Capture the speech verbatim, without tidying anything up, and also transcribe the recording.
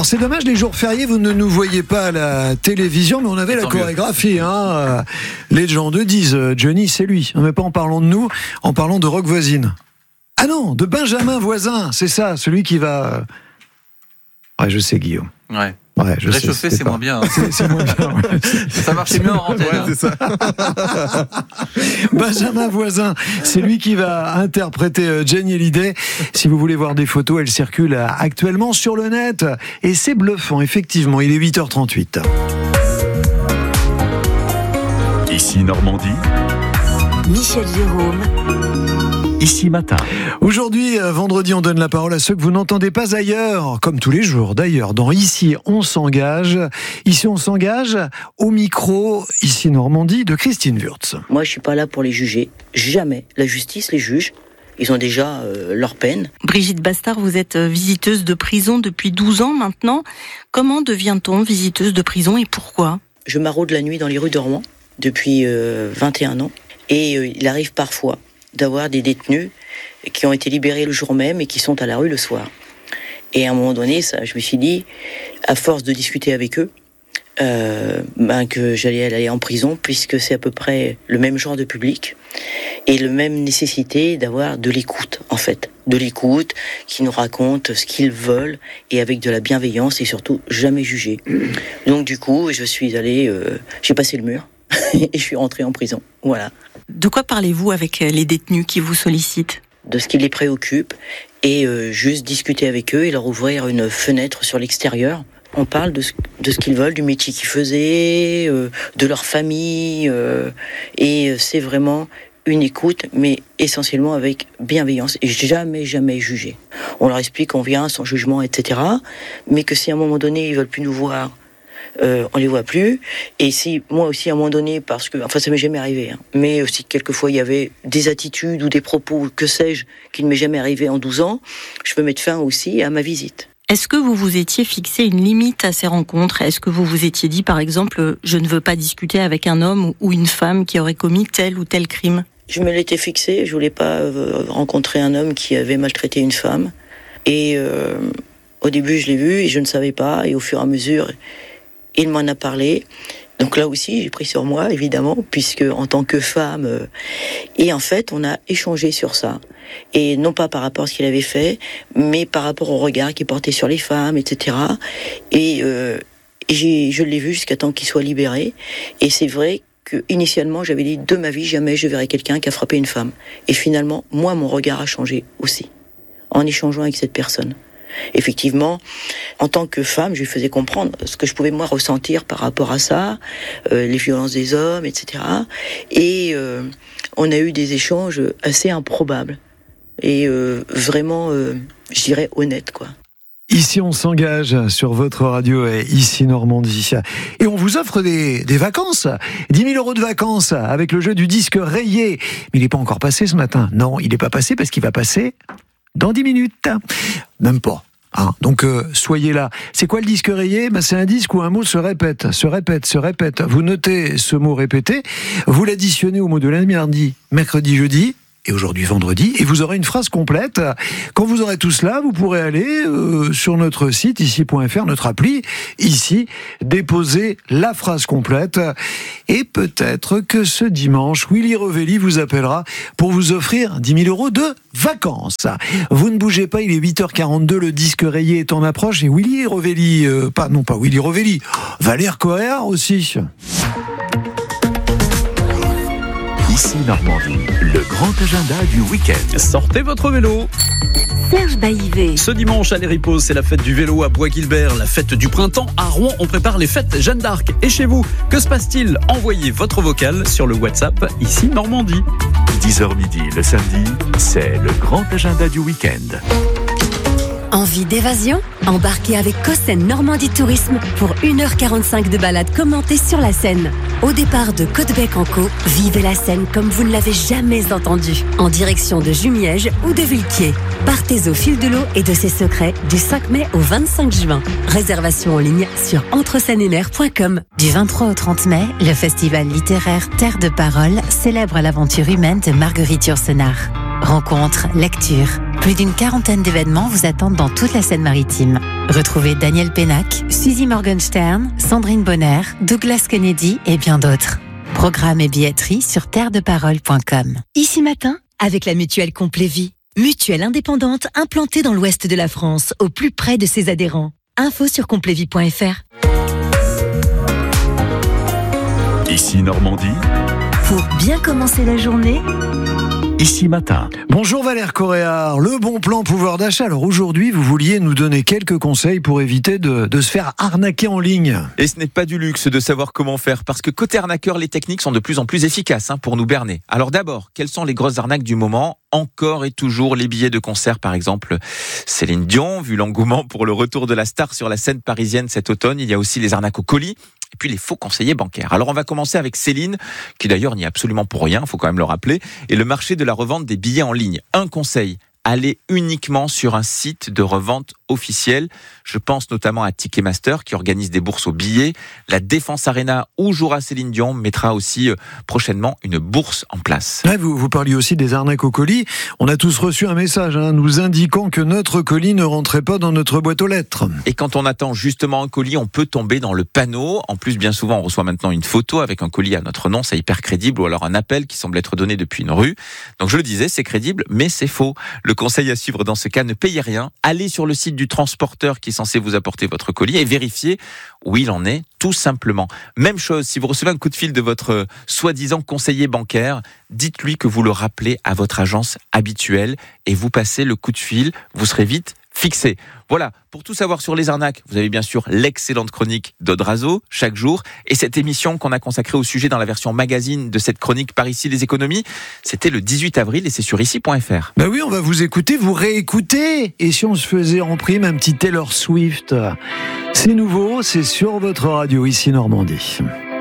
Alors c'est dommage, les jours fériés, vous ne nous voyez pas à la télévision, mais on avait la Tant chorégraphie. Hein. Les gens de disent, Johnny, c'est lui. Mais pas en parlant de nous, en parlant de Rock Voisine. Ah non, de Benjamin Voisin, c'est ça, celui qui va... Ouais, je sais, Guillaume. Ouais. Ouais, je Réchauffer, sais, c'est pas... moins bien. Hein. C'est, c'est moins bien. Ouais. Ça marchait mieux en antenne. Ouais, hein. c'est ça. Benjamin Voisin, c'est lui qui va interpréter Jenny Hallyday. Si vous voulez voir des photos, elles circulent actuellement sur le net. Et c'est bluffant, effectivement. Il est huit heures trente-huit. Ici Normandie. Michel Jérôme. Ici Matin. Aujourd'hui, vendredi, on donne la parole à ceux que vous n'entendez pas ailleurs, comme tous les jours d'ailleurs. Dans Ici, on s'engage. Ici, on s'engage au micro, ici Normandie, de Christine Wurtz. Moi, je suis pas là pour les juger. Jamais. La justice les juge. Ils ont déjà euh, leur peine. Brigitte Bastard, vous êtes visiteuse de prison depuis douze ans maintenant. Comment devient-on visiteuse de prison et pourquoi ? Je maraude la nuit dans les rues de Rouen depuis euh, vingt et un ans. Et euh, il arrive parfois d'avoir des détenus qui ont été libérés le jour même et qui sont à la rue le soir. Et à un moment donné, ça, je me suis dit, à force de discuter avec eux, euh, ben, que j'allais aller en prison, puisque c'est à peu près le même genre de public et la même nécessité d'avoir de l'écoute, en fait. De l'écoute, qui nous raconte ce qu'ils veulent et avec de la bienveillance et surtout jamais juger. Donc du coup, je suis allé, euh, j'ai passé le mur et je suis rentré en prison. Voilà. De quoi parlez-vous avec les détenus qui vous sollicitent ? De ce qui les préoccupe et euh, juste discuter avec eux et leur ouvrir une fenêtre sur l'extérieur. On parle de ce, de ce qu'ils veulent, du métier qu'ils faisaient, euh, de leur famille euh, et c'est vraiment une écoute, mais essentiellement avec bienveillance et jamais, jamais juger. On leur explique qu'on vient sans jugement, et cetera. Mais que si à un moment donné ils veulent plus nous voir, Euh, on les voit plus. Et si moi aussi à un moment donné, parce que enfin ça m'est jamais arrivé, hein, mais aussi quelquefois il y avait des attitudes ou des propos, que sais-je, qui ne m'est jamais arrivé en douze ans, je peux mettre fin aussi à ma visite. Est-ce que vous vous étiez fixé une limite à ces rencontres ? Est-ce que vous vous étiez dit, par exemple, je ne veux pas discuter avec un homme ou une femme qui aurait commis tel ou tel crime ? Je me l'étais fixé, je voulais pas euh, rencontrer un homme qui avait maltraité une femme. Et euh, au début je l'ai vu et je ne savais pas, et au fur et à mesure il m'en a parlé. Donc là aussi, j'ai pris sur moi, évidemment, puisque en tant que femme... Euh, et en fait, on a échangé sur ça. Et non pas par rapport à ce qu'il avait fait, mais par rapport au regard qu'il portait sur les femmes, et cetera. Et, euh, et j'ai, je l'ai vu jusqu'à temps qu'il soit libéré. Et c'est vrai que initialement, j'avais dit, de ma vie, jamais je verrai quelqu'un qui a frappé une femme. Et finalement, moi, mon regard a changé aussi, en échangeant avec cette personne. Effectivement, en tant que femme, je lui faisais comprendre ce que je pouvais moi ressentir par rapport à ça, euh, les violences des hommes, et cetera. Et euh, on a eu des échanges assez improbables et euh, vraiment, euh, je dirais, honnêtes, quoi. Ici, on s'engage sur votre radio et Ici Normandie. Et on vous offre des, des vacances. dix mille euros de vacances avec le jeu du disque rayé. Mais il n'est pas encore passé ce matin. Non, il n'est pas passé parce qu'il va passer dans dix minutes. Même pas. Hein. Donc euh, soyez là. C'est quoi le disque rayé ? Ben, c'est un disque où un mot se répète, se répète, se répète. Vous notez ce mot répété, vous l'additionnez au mot de lundi, mardi, mercredi, jeudi, et aujourd'hui vendredi, et vous aurez une phrase complète. Quand vous aurez tout cela, vous pourrez aller euh, sur notre site ici point f r, notre appli, ici, déposer la phrase complète. Et peut-être que ce dimanche, Willy Rovelli vous appellera pour vous offrir dix mille euros de vacances. Vous ne bougez pas, il est huit heures quarante-deux, le disque rayé est en approche, et Willy Rovelli, euh, pas, non pas Willy Rovelli, Valère Coher aussi. Ici Normandie, le grand agenda du week-end. Sortez votre vélo. Serge Baillivet. Ce dimanche à l'Héripeau, c'est la fête du vélo à Bois-Guilbert, la fête du printemps. À Rouen, on prépare les fêtes Jeanne d'Arc. Et chez vous, que se passe-t-il ? Envoyez votre vocal sur le WhatsApp Ici Normandie. dix heures midi le samedi, c'est le grand agenda du week-end. Envie d'évasion ? Embarquez avec Cossen Normandie Tourisme pour une heure quarante-cinq de balade commentée sur la Seine. Au départ de Côtebec-en-Caux, vivez la Seine comme vous ne l'avez jamais entendue, en direction de Jumièges ou de Villequier. Partez au fil de l'eau et de ses secrets du cinq mai au vingt-cinq juin. Réservation en ligne sur entre seine et mer point com. Du vingt-trois au trente mai, le festival littéraire Terre de Parole célèbre l'aventure humaine de Marguerite Yourcenar. Rencontres, lectures, plus d'une quarantaine d'événements vous attendent dans toute la Seine-Maritime. Retrouvez Daniel Pénac, Suzy Morgenstern, Sandrine Bonner, Douglas Kennedy et bien d'autres. Programme et billetterie sur terre de parole point com. Ici Matin, avec la mutuelle Complévie. Mutuelle indépendante implantée dans l'ouest de la France, au plus près de ses adhérents. Info sur complévie point f r. Ici Normandie. Pour bien commencer la journée, Ici Matin. Bonjour Valère Coréard, le bon plan pouvoir d'achat. Alors aujourd'hui, vous vouliez nous donner quelques conseils pour éviter de, de se faire arnaquer en ligne. Et ce n'est pas du luxe de savoir comment faire, parce que côté arnaqueur, les techniques sont de plus en plus efficaces hein, pour nous berner. Alors d'abord, quelles sont les grosses arnaques du moment ? Encore et toujours les billets de concert, par exemple Céline Dion, vu l'engouement pour le retour de la star sur la scène parisienne cet automne. Il y a aussi les arnaques au colis. Et puis les faux conseillers bancaires. Alors on va commencer avec Céline, qui d'ailleurs n'y est absolument pour rien, il faut quand même le rappeler, et le marché de la revente des billets en ligne. Un conseil, allez uniquement sur un site de revente officiel. Je pense notamment à Ticketmaster qui organise des bourses aux billets. La Défense Arena où jouera Céline Dion mettra aussi euh, prochainement une bourse en place. Ouais, vous, vous parliez aussi des arnaques au colis. On a tous reçu un message hein, nous indiquant que notre colis ne rentrait pas dans notre boîte aux lettres. Et quand on attend justement un colis, on peut tomber dans le panneau. En plus, bien souvent, on reçoit maintenant une photo avec un colis à notre nom, c'est hyper crédible, ou alors un appel qui semble être donné depuis une rue. Donc je le disais, c'est crédible, mais c'est faux. Le conseil à suivre dans ce cas, ne payez rien. Allez sur le site du transporteur qui est censé vous apporter votre colis et vérifiez où il en est, tout simplement. Même chose, si vous recevez un coup de fil de votre soi-disant conseiller bancaire, dites-lui que vous le rappelez à votre agence habituelle et vous passez le coup de fil, vous serez vite fixé. Voilà, pour tout savoir sur les arnaques, vous avez bien sûr l'excellente chronique d'Odrazo, chaque jour, et cette émission qu'on a consacrée au sujet dans la version magazine de cette chronique Par ici les économies, c'était le dix-huit avril et c'est sur ici point f r. Ben oui, on va vous écouter, vous réécouter. Et si on se faisait en prime un petit Taylor Swift ? C'est nouveau, c'est sur votre radio, ici Normandie.